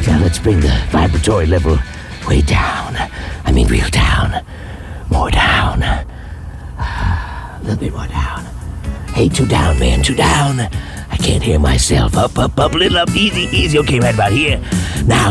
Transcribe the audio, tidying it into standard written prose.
Now let's bring the vibratory level way down. I mean real down. More down. A little bit more down. Hey, too down, man, too down. I can't hear myself. Up, a little up, easy. Okay, right about here. Now